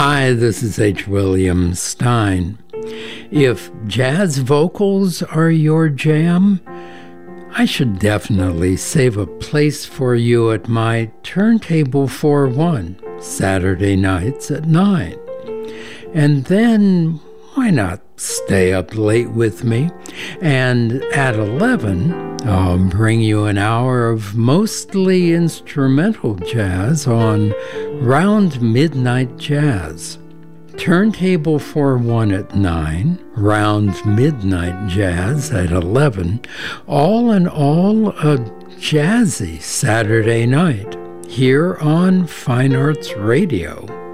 Hi, this is H. William Stein. If jazz vocals are your jam, I should definitely save a place for you at my Turntable for One, Saturday nights at 9. And then, why not stay up late with me? And at 11, I'll bring you an hour of mostly instrumental jazz on Round Midnight Jazz. Turntable for One at 9, Round Midnight Jazz at 11, all in all a jazzy Saturday night here on Fine Arts Radio.